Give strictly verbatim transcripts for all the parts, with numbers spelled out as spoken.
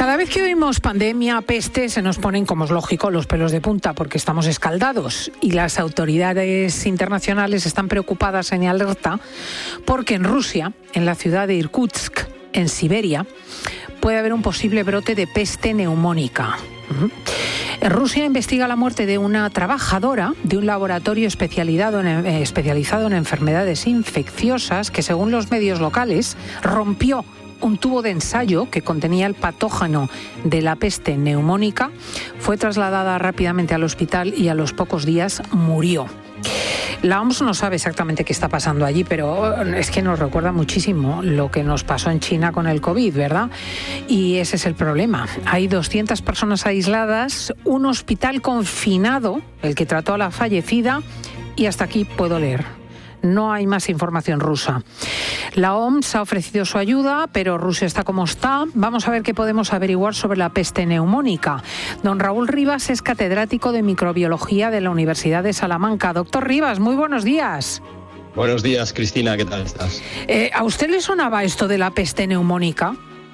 Cada vez que oímos pandemia, peste, se nos ponen, como es lógico, los pelos de punta porque estamos escaldados y las autoridades internacionales están preocupadas en alerta porque en Rusia, en la ciudad de Irkutsk, en Siberia, puede haber un posible brote de peste neumónica. En Rusia investiga la muerte de una trabajadora de un laboratorio especializado en, eh, especializado en enfermedades infecciosas que, según los medios locales, rompió un tubo de ensayo que contenía el patógeno de la peste neumónica. Fue trasladada rápidamente al hospital y a los pocos días murió. La O M S no sabe exactamente qué está pasando allí, pero es que nos recuerda muchísimo lo que nos pasó en China con el COVID, ¿verdad? Y ese es el problema. Hay doscientas personas aisladas, un hospital confinado, el que trató a la fallecida, y hasta aquí puedo leer. No hay más información rusa. La O M S ha ofrecido su ayuda, pero Rusia está como está. Vamos a ver qué podemos averiguar sobre la peste neumónica. Don Raúl Rivas es catedrático de microbiología de la Universidad de Salamanca. Doctor Rivas, muy buenos días. Buenos días, Cristina, ¿qué tal estás? Eh, ¿A usted le sonaba esto de la peste neumónica?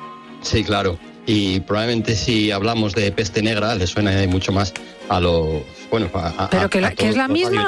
Sí, claro. Y probablemente si hablamos de peste negra le suena mucho más a los... Bueno, a, ¿Pero que, la, a que es la misma?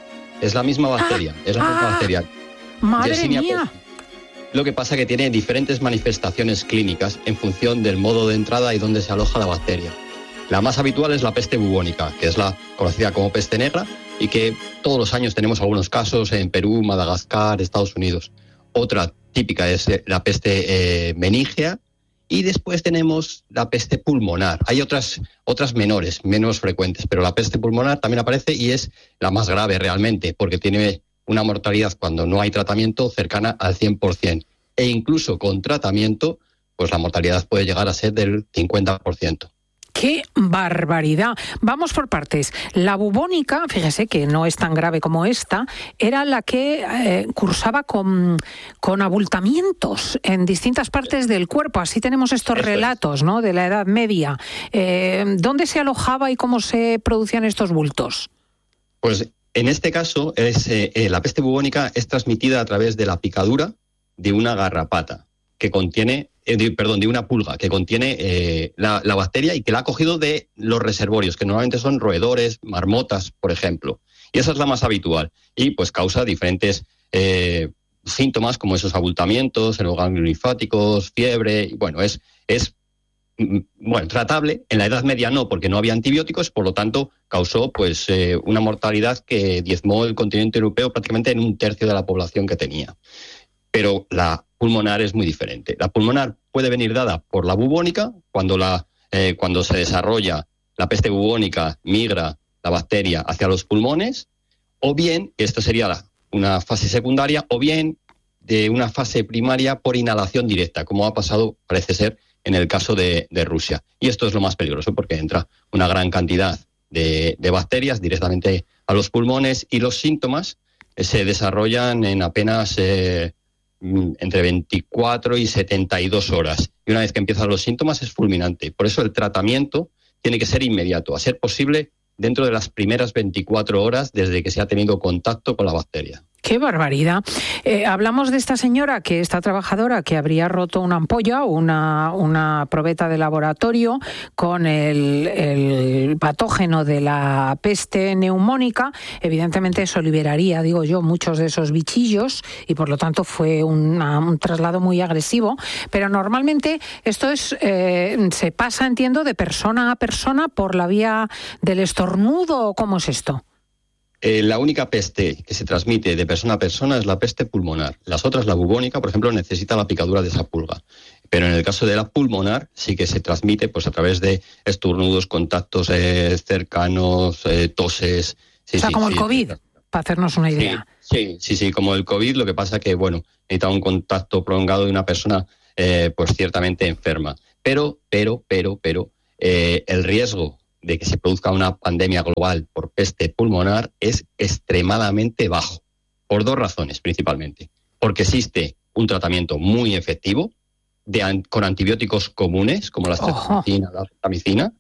Es la misma bacteria, ah, es la misma ah, bacteria. ¡Madre Yersinia mía! pestis. Lo que pasa es que tiene diferentes manifestaciones clínicas en función del modo de entrada y dónde se aloja la bacteria. La más habitual es la peste bubónica, que es la conocida como peste negra y que todos los años tenemos algunos casos en Perú, Madagascar, Estados Unidos. Otra típica es la peste eh, meningea. Y después tenemos la peste pulmonar. Hay otras, otras menores, menos frecuentes, pero la peste pulmonar también aparece y es la más grave realmente, porque tiene una mortalidad cuando no hay tratamiento cercana al cien por ciento. E incluso con tratamiento, pues la mortalidad puede llegar a ser del cincuenta por ciento. ¡Qué barbaridad! Vamos por partes. La bubónica, fíjese que no es tan grave como esta, era la que eh, cursaba con, con abultamientos en distintas partes del cuerpo. Así tenemos estos Eso relatos, es. ¿no?, de la Edad Media. Eh, ¿Dónde se alojaba y cómo se producían estos bultos? Pues en este caso, es, eh, la peste bubónica es transmitida a través de la picadura de una garrapata que contiene... De, perdón, de una pulga que contiene eh, la, la bacteria y que la ha cogido de los reservorios, que normalmente son roedores, marmotas, por ejemplo. Y esa es la más habitual. Y pues causa diferentes eh, síntomas como esos abultamientos en los ganglios linfáticos, fiebre. Y bueno, es, es bueno, tratable. En la Edad Media no, porque no había antibióticos, por lo tanto causó pues eh, una mortalidad que diezmó el continente europeo prácticamente en un tercio de la población que tenía. Pero la pulmonar es muy diferente. La pulmonar puede venir dada por la bubónica, cuando, la, eh, cuando se desarrolla la peste bubónica, migra la bacteria hacia los pulmones, o bien, esto sería la, una fase secundaria, o bien de una fase primaria por inhalación directa, como ha pasado, parece ser, en el caso de, de Rusia. Y esto es lo más peligroso porque entra una gran cantidad de, de bacterias directamente a los pulmones y los síntomas eh, se desarrollan en apenas... Eh, entre veinticuatro y setenta y dos horas. Y una vez que empiezan los síntomas es fulminante. Por eso el tratamiento tiene que ser inmediato, a ser posible dentro de las primeras veinticuatro horas desde que se ha tenido contacto con la bacteria. ¡Qué barbaridad! Eh, hablamos de esta señora, que esta trabajadora, que habría roto una ampolla, una, una probeta de laboratorio con el, el patógeno de la peste neumónica. Evidentemente eso liberaría, digo yo, muchos de esos bichillos y por lo tanto fue una, un traslado muy agresivo. Pero normalmente esto es eh, se pasa, entiendo, de persona a persona por la vía del estornudo. ¿Cómo es esto? Eh, la única peste que se transmite de persona a persona es la peste pulmonar. Las otras, la bubónica, por ejemplo, necesita la picadura de esa pulga. Pero en el caso de la pulmonar sí que se transmite pues a través de estornudos, contactos eh, cercanos, eh, toses. Sí, o sea, sí, como sí, el COVID, sí, para hacernos una idea. Sí, sí, sí, como el COVID, lo que pasa que, bueno, necesita un contacto prolongado de una persona eh, pues ciertamente enferma. Pero, pero, pero, pero, eh, el riesgo de que se produzca una pandemia global por peste pulmonar es extremadamente bajo, por dos razones principalmente. Porque existe un tratamiento muy efectivo de, con antibióticos comunes, como la streptomicina, la rifampicina,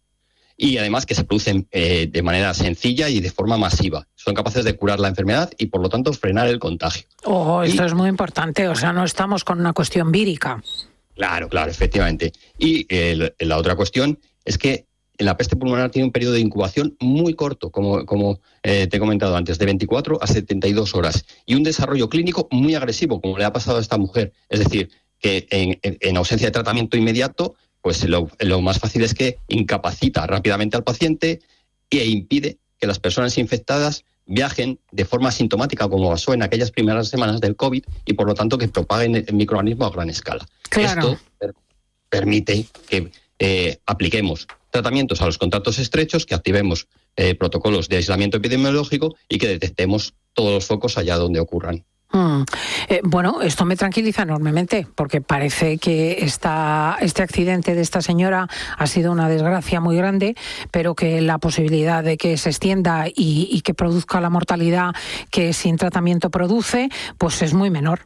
y además que se producen eh, de manera sencilla y de forma masiva. Son capaces de curar la enfermedad y, por lo tanto, frenar el contagio. Oh, esto y, es muy importante, o sea, no estamos con una cuestión vírica. Claro, claro, efectivamente. Y eh, la otra cuestión es que la peste pulmonar tiene un periodo de incubación muy corto, como, como eh, te he comentado antes, de veinticuatro a setenta y dos horas, y un desarrollo clínico muy agresivo, como le ha pasado a esta mujer. Es decir, que en, en, en ausencia de tratamiento inmediato, pues lo, lo más fácil es que incapacita rápidamente al paciente e impide que las personas infectadas viajen de forma asintomática, como pasó en aquellas primeras semanas del COVID, y por lo tanto que propaguen el microorganismo a gran escala. Claro. Esto per- permite que eh, apliquemos tratamientos a los contactos estrechos, que activemos eh, protocolos de aislamiento epidemiológico y que detectemos todos los focos allá donde ocurran. Mm. Eh, bueno, esto me tranquiliza enormemente, porque parece que esta, este accidente de esta señora ha sido una desgracia muy grande, pero que la posibilidad de que se extienda y, y que produzca la mortalidad que sin tratamiento produce, pues es muy menor.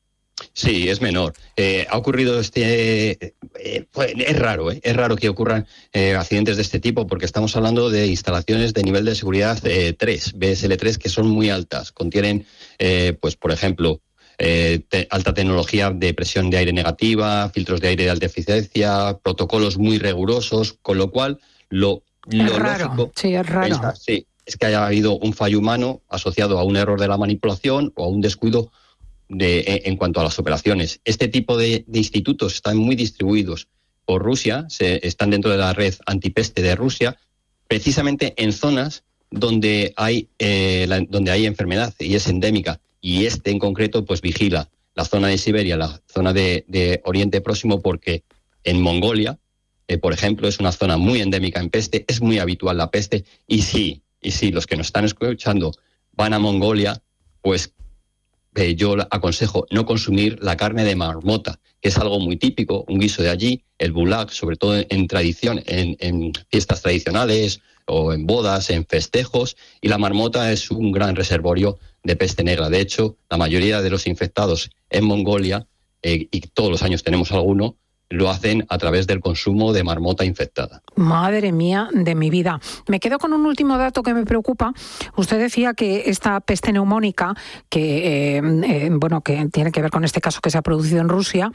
Sí, es menor. Eh, ha ocurrido este... Eh, pues es raro, ¿eh? Es raro que ocurran eh, accidentes de este tipo, porque estamos hablando de instalaciones de nivel de seguridad eh, tres, B S L tres, que son muy altas. Contienen, eh, pues por ejemplo, eh, te, alta tecnología de presión de aire negativa, filtros de aire de alta eficiencia, protocolos muy rigurosos, con lo cual lo, lo es raro, lógico... sí, es raro. Pensar, sí, es que haya habido un fallo humano asociado a un error de la manipulación o a un descuido De, en cuanto a las operaciones. Este tipo de, de institutos están muy distribuidos por Rusia, se, están dentro de la red antipeste de Rusia, precisamente en zonas donde hay, eh, la, donde hay enfermedad y es endémica. Y este en concreto pues vigila la zona de Siberia, la zona de, de Oriente Próximo, porque en Mongolia, eh, por ejemplo, es una zona muy endémica en peste, es muy habitual la peste. Y sí, y sí, los que nos están escuchando van a Mongolia, pues Eh, yo aconsejo no consumir la carne de marmota, que es algo muy típico, un guiso de allí, el bulag, sobre todo en, en tradición, en, en fiestas tradicionales o en bodas, en festejos, y la marmota es un gran reservorio de peste negra. De hecho, la mayoría de los infectados en Mongolia, eh, y todos los años tenemos alguno, lo hacen a través del consumo de marmota infectada. Madre mía de mi vida. Me quedo con un último dato que me preocupa. Usted decía que esta peste neumónica, que eh, eh, bueno, que tiene que ver con este caso que se ha producido en Rusia,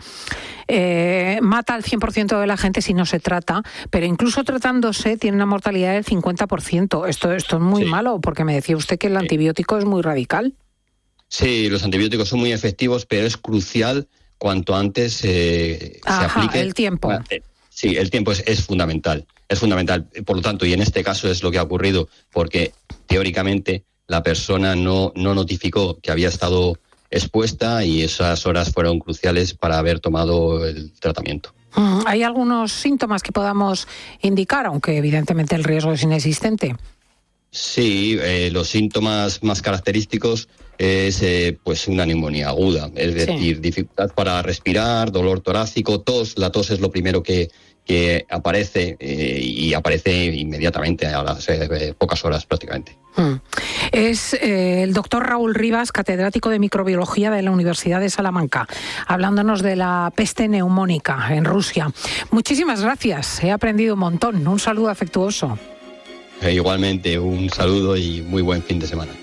eh, mata al cien por ciento de la gente si no se trata, pero incluso tratándose tiene una mortalidad del cincuenta por ciento. Esto, esto es muy sí. malo, porque me decía usted que el sí. antibiótico es muy radical. Sí, los antibióticos son muy efectivos, pero es crucial cuanto antes eh, Ajá, se aplique. el tiempo. Eh, sí, el tiempo es, es fundamental. Es fundamental. Por lo tanto, y en este caso es lo que ha ocurrido, porque teóricamente la persona no, no notificó que había estado expuesta y esas horas fueron cruciales para haber tomado el tratamiento. ¿Hay algunos síntomas que podamos indicar, aunque evidentemente el riesgo es inexistente? Sí, eh, los síntomas más característicos es eh, pues una neumonía aguda, es decir, sí. dificultad para respirar, dolor torácico, tos. La tos es lo primero que, que aparece eh, y aparece inmediatamente a las eh, pocas horas prácticamente. Mm. Es eh, el doctor Raúl Rivas, catedrático de microbiología de la Universidad de Salamanca, hablándonos de la peste neumónica en Rusia. Muchísimas gracias, he aprendido un montón. Un saludo afectuoso. Eh, igualmente, un saludo y muy buen fin de semana.